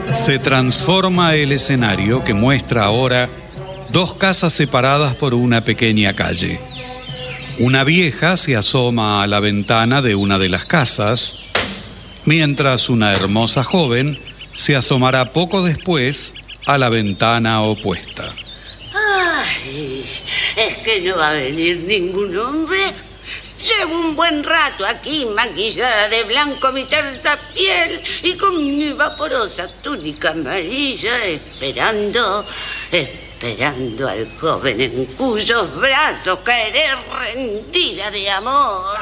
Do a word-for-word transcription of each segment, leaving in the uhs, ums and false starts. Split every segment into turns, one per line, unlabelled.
Se transforma el escenario que muestra ahora dos casas separadas por una pequeña calle. Una vieja se asoma a la ventana de una de las casas, mientras una hermosa joven se asomará poco después a la ventana opuesta.
Ay, es que no va a venir ningún hombre. Llevo un buen rato aquí, maquillada de blanco mi tersa piel y con mi vaporosa túnica amarilla, esperando, esperando al joven en cuyos brazos caeré rendida de amor.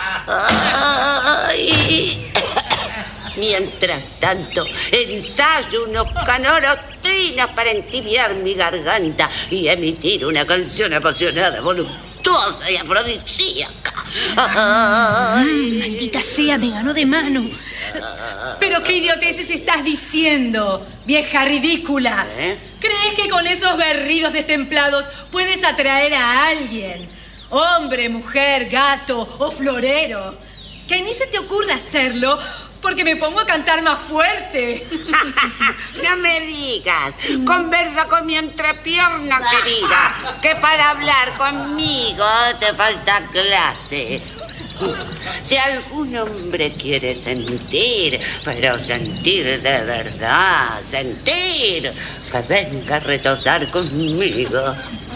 Ay. Mientras tanto, ensayo unos canorotrinos para entibiar mi garganta y emitir una canción apasionada, voluptuosa y afrodisíaca.
Ay. Maldita sea, me ganó de mano. Pero qué idioteces estás diciendo, vieja ridícula. ¿Eh? ¿Crees que con esos berridos destemplados puedes atraer a alguien? Hombre, mujer, gato o florero. Que ni se te ocurra hacerlo, porque me pongo a cantar más fuerte.
No me digas. Conversa con mi entrepierna, querida, que para hablar conmigo te falta clase. Si algún hombre quiere sentir, pero sentir de verdad, sentir, que venga a retozar conmigo.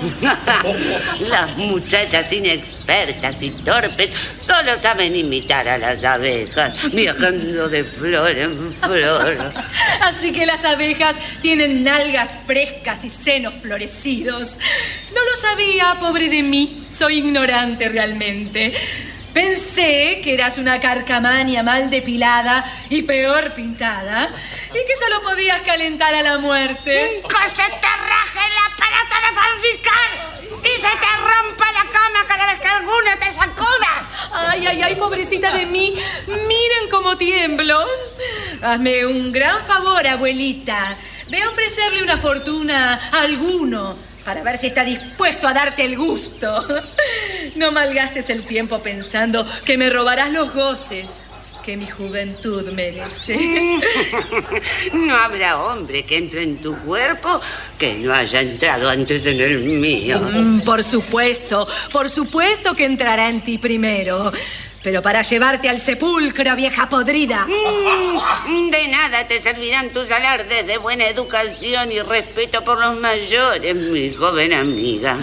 Las muchachas inexpertas y torpes solo saben imitar a las abejas, viajando de flor en flor.
Así que las abejas tienen nalgas frescas y senos florecidos. No lo sabía, pobre de mí. Soy ignorante realmente. Pensé que eras una carcamania mal depilada y peor pintada, y que solo podías calentar a la muerte.
¡Que se te raje el aparato de fabricar y se te rompa la cama cada vez que alguno te sacuda!
Ay, ay, ay, pobrecita de mí. Miren cómo tiemblo. Hazme un gran favor, abuelita. Ve a ofrecerle una fortuna a alguno para ver si está dispuesto a darte el gusto. No malgastes el tiempo pensando que me robarás los goces que mi juventud merece.
No habrá hombre que entre en tu cuerpo que no haya entrado antes en el mío.
Mm, por supuesto, por supuesto que entrará en ti primero. Pero para llevarte al sepulcro, vieja podrida.
Mm, de nada te servirán tus alardes de buena educación y respeto por los mayores, mi joven amiga.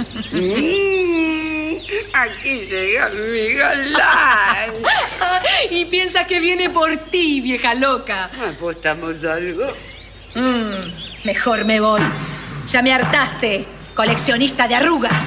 Mm, aquí llega mi galán.
Y piensa que viene por ti, vieja loca.
¿Apostamos algo?
Mm, mejor me voy. Ya me hartaste, coleccionista de arrugas.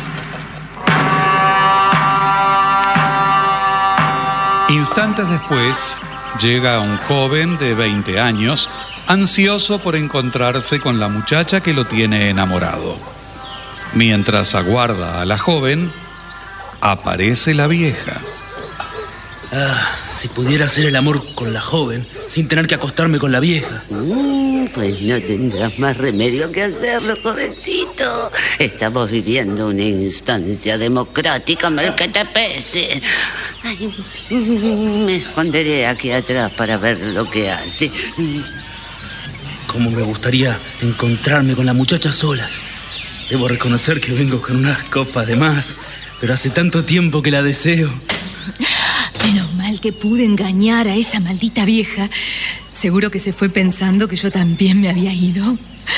Instantes después, llega un joven de veinte años, ansioso por encontrarse con la muchacha que lo tiene enamorado. Mientras aguarda a la joven, aparece la vieja.
Ah, si pudiera hacer el amor con la joven sin tener que acostarme con la vieja.
Mm, pues no tendrás más remedio que hacerlo, jovencito. Estamos viviendo una instancia democrática, mal que te pese. Ay, me esconderé aquí atrás para ver lo que hace.
Cómo me gustaría encontrarme con la muchacha a solas. Debo reconocer que vengo con unas copas de más, pero hace tanto tiempo que la deseo.
Menos mal que pude engañar a esa maldita vieja. Seguro que se fue pensando que yo también me había ido.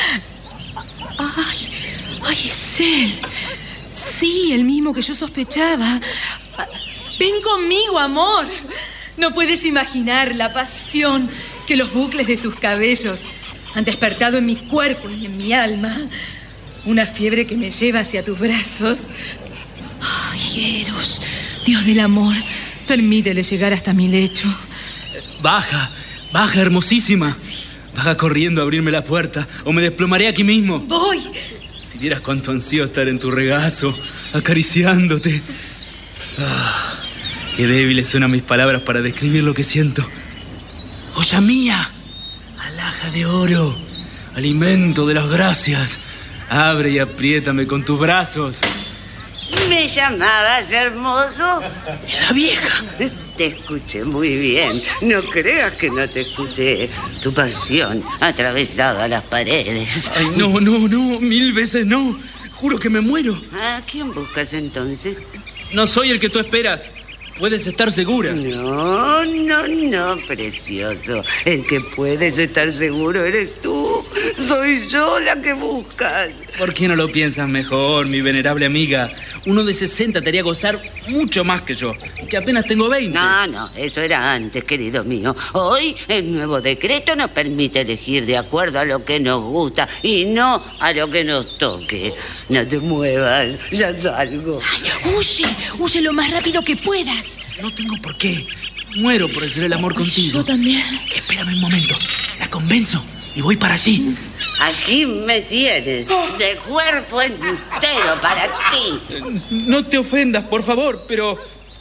Ay, ay, es él. Sí, el mismo que yo sospechaba. Ven conmigo, amor. No puedes imaginar la pasión que los bucles de tus cabellos han despertado en mi cuerpo y en mi alma. Una fiebre que me lleva hacia tus brazos. Ay, Eros, Dios del amor, permítele llegar hasta mi lecho.
Baja, baja, hermosísima.
Sí.
Baja corriendo a abrirme la puerta o me desplomaré aquí mismo.
Voy.
Si vieras cuánto ansío estar en tu regazo, acariciándote. Ah, qué débiles suenan mis palabras para describir lo que siento. ¡Olla mía! Alhaja de oro, alimento de las gracias. Abre y apriétame con tus brazos.
¿Me llamabas hermoso?
¡Es la vieja!
Te escuché muy bien. No creas que no te escuché. Tu pasión atravesaba las paredes.
Ay, no, no, no, mil veces no. Juro que me muero.
¿A quién buscas entonces?
No soy el que tú esperas. Puedes estar segura.
No, no, no, precioso. El que puedes estar seguro eres tú. Soy yo la que buscas.
¿Por qué no lo piensas mejor, mi venerable amiga? Uno de sesenta te haría gozar mucho más que yo, que apenas tengo veinte.
No, no, eso era antes, querido mío. Hoy el nuevo decreto nos permite elegir de acuerdo a lo que nos gusta y no a lo que nos toque. No te muevas, ya salgo.
Ay, huye, huye lo más rápido que puedas.
No tengo por qué. Muero por hacer el amor contigo.
Yo también.
Espérame un momento. La convenzo y voy para allí.
Aquí me tienes, de cuerpo entero para ti.
No te ofendas, por favor, pero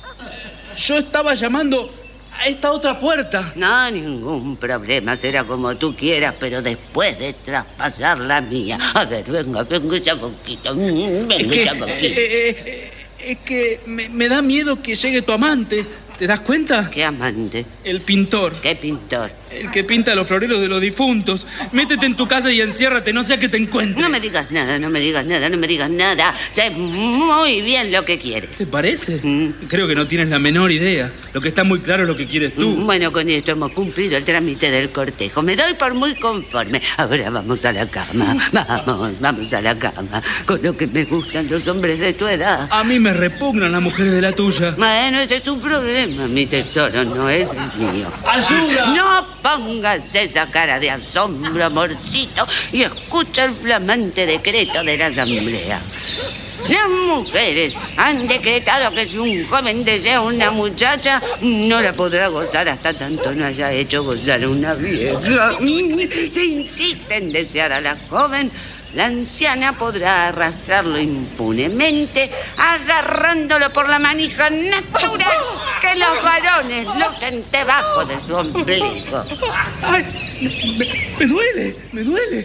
yo estaba llamando a esta otra puerta.
No, ningún problema, será como tú quieras, pero después de traspasar la mía. A ver, venga, venga ya poquito, venga
Es que,
ya poquito.
eh, eh, es que me, me da miedo que llegue tu amante. ¿Te das cuenta?
¿Qué amante?
El pintor.
¿Qué pintor?
El que pinta los floreros de los difuntos. Métete en tu casa y enciérrate, no sea que te encuentre.
No me digas nada, no me digas nada, no me digas nada. Sé muy bien lo que quieres.
¿Te parece?
Mm.
Creo que no tienes la menor idea. Lo que está muy claro es lo que quieres tú.
Bueno, con esto hemos cumplido el trámite del cortejo. Me doy por muy conforme. Ahora vamos a la cama. Vamos, vamos a la cama. Con lo que me gustan los hombres de tu edad.
A mí me repugnan las mujeres de la tuya.
Bueno, ese es tu problema, mi tesoro, no es el mío.
¡Ayuda!
No pongas esa cara de asombro, amorcito, y escucha el flamante decreto de la asamblea. Las mujeres han decretado que si un joven desea una muchacha, no la podrá gozar hasta tanto no haya hecho gozar a una vieja. Si insiste en desear a la joven, la anciana podrá arrastrarlo impunemente, agarrándolo por la manija natural que los varones lucen debajo de su ombligo.
¡Ay! Me, me duele, me duele.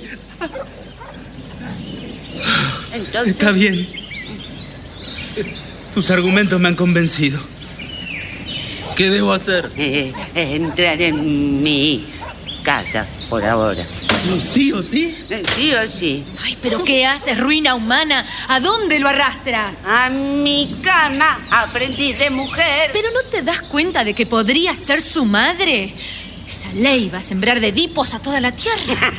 Entonces,
Está bien. Tus argumentos me han convencido. ¿Qué debo hacer?
eh, entrar en mi casa por ahora.
¿Sí o sí?
Eh, Sí o sí.
Ay, pero ¿qué haces, ruina humana? ¿A dónde lo arrastras?
A mi cama, aprendiz de mujer.
¿Pero no te das cuenta de que podría ser su madre? Esa ley va a sembrar de Edipos a toda la tierra.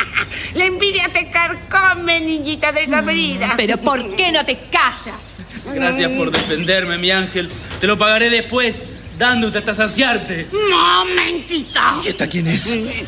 La envidia te carcome, niñita desabrida.
¿Pero por qué no te callas?
Gracias por defenderme, mi ángel. Te lo pagaré después, dándote hasta saciarte.
¡Momentito!
¿Y esta quién es?
¿Y,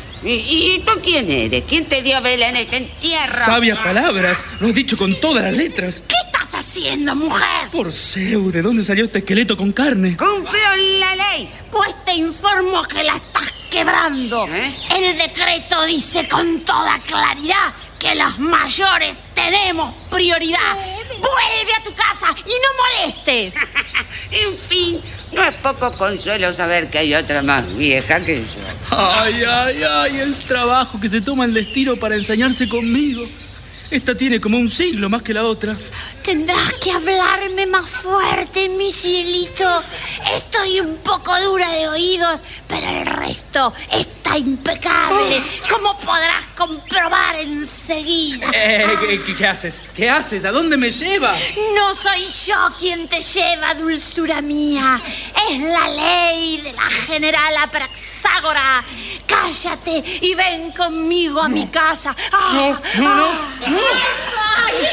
y tú quién eres? ¿Quién te dio vela en este entierro?
Sabias palabras, lo has dicho con todas las letras.
¿Qué estás haciendo, mujer?
Por Zeus, ¿de dónde salió este esqueleto con carne?
Cumplió la ley.
Pues te informo que la estás quebrando.
¿Eh?
El decreto dice con toda claridad que los mayores tenemos prioridad. Vuelve a tu casa y no molestes.
En fin, no es poco consuelo saber que hay otra más vieja que yo.
Ay, ay, ay, el trabajo que se toma el destino para ensañarse conmigo. Esta tiene como un siglo más que la otra.
Tendrás que hablarme más fuerte, mi cielito. Estoy un poco dura de oídos, pero el resto está impecable, como podrás comprobar enseguida.
Eh, ¿qué, qué, qué haces? ¿Qué haces? ¿A dónde me llevas?
No soy yo quien te lleva, dulzura mía. Es la ley de la general Apraxágora. Cállate y ven conmigo a mi casa. Ah,
No, no, no,
ah.
no.
Ay,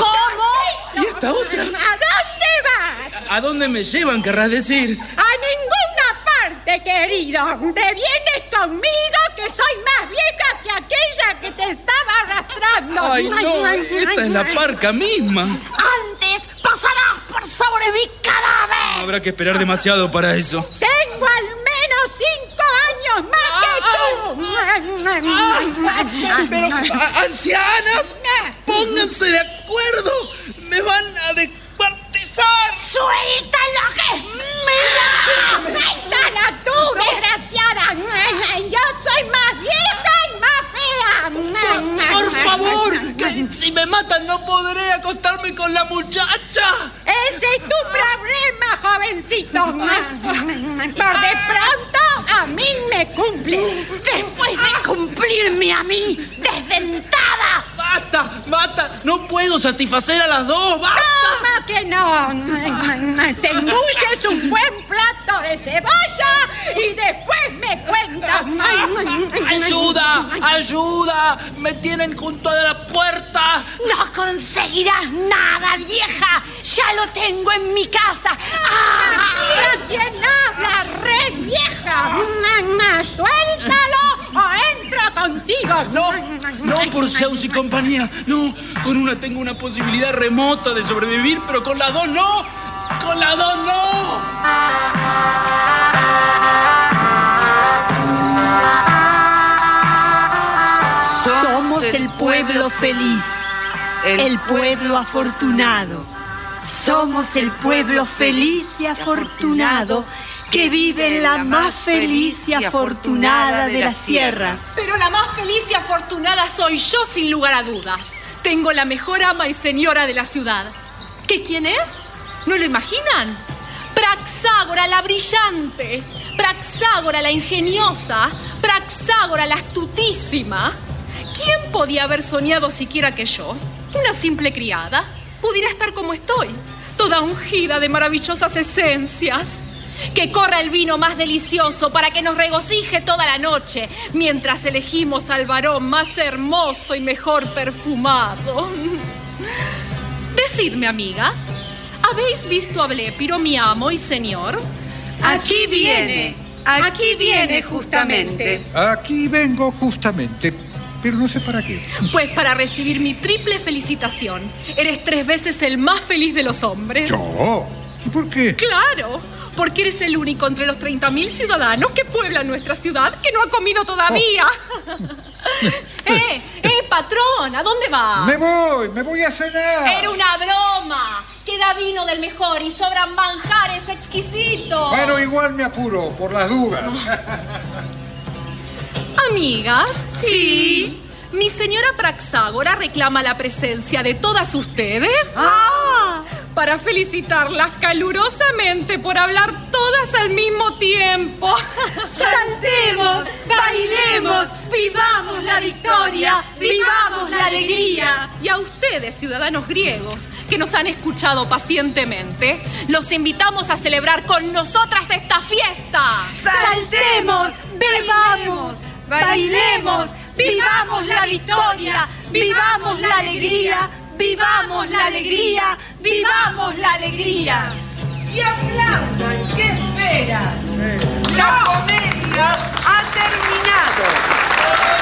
¿cómo?
¿Y esta otra?
¿A dónde vas?
¿A dónde me llevan, querrás decir?
A ninguna parte, querido. Te vienes conmigo, que soy más vieja que aquella que te estaba arrastrando.
Ay, no, esta es la parca misma.
Antes pasarás por sobre mi cadáver.
Habrá que esperar demasiado para eso.
Tengo al menos cinco años más que tú.
Pero, a- ancianas, pónganse de acuerdo. Me van a descuartizar.
¡Suelta lo que es mío! ¡Suéltala tú, desgraciada! Yo soy más vieja y más fea.
Por favor, que, Si me matan, no podré acostarme con la muchacha.
Ese es tu problema, jovencito. Por de pronto, a mí me cumple. Después de cumplirme a mí, desdentada.
¡Basta! ¡Basta! ¡No puedo satisfacer a las dos! ¡Basta!
¿Cómo que no? Te embulles un buen plato de cebolla y después me cuentas.
¡Ayuda! ¡Ayuda! ¡Me tienen junto a la puerta!
No conseguirás nada, vieja. Ya lo tengo en mi casa. ¡Ah! ¿A quién habla, re vieja? ¡Suéltalo o entro contigo!
No, no por Zeus y compañía. No, con una tengo una posibilidad remota de sobrevivir, pero con las dos no. ¡Con las dos no!
Somos el pueblo feliz, el pueblo afortunado. Somos el pueblo feliz y afortunado que vive en la más feliz y afortunada de las tierras.
Pero la más feliz y afortunada soy yo, sin lugar a dudas. Tengo la mejor ama y señora de la ciudad. ¿Qué quién es? ¿No lo imaginan? Praxágora la brillante, Praxágora la ingeniosa, Praxágora la astutísima. ¿Quién podía haber soñado siquiera que yo, una simple criada, pudiera estar como estoy, toda ungida de maravillosas esencias? Que corra el vino más delicioso para que nos regocije toda la noche, mientras elegimos al varón más hermoso y mejor perfumado. Decidme, amigas, ¿habéis visto a Blépiro, mi amo y señor?
Aquí viene, aquí viene justamente.
Aquí vengo justamente, pero no sé para qué.
Pues para recibir mi triple felicitación. Eres tres veces el más feliz de los hombres.
¿Yo? ¿Y por qué?
¡Claro! Porque eres el único entre los treinta mil ciudadanos que pueblan nuestra ciudad que no ha comido todavía. Oh. ¡Eh, eh, patrón! ¿A dónde vas?
Me voy, me voy a cenar.
Era una broma. Queda vino del mejor y sobran manjares exquisitos.
Bueno, igual me apuro, por las dudas.
Amigas, sí. Mi señora Praxágora reclama la presencia de todas ustedes.
¡Ah!
Para felicitarlas calurosamente por hablar todas al mismo tiempo.
Saltemos, bailemos, vivamos la victoria, vivamos la alegría.
Y a ustedes, ciudadanos griegos, que nos han escuchado pacientemente, los invitamos a celebrar con nosotras esta fiesta.
Saltemos, bebamos, bailemos, vivamos la victoria, vivamos la alegría, vivamos la alegría, vivamos la alegría.
Y aplaudan, ¿qué esperan? La comedia ha terminado.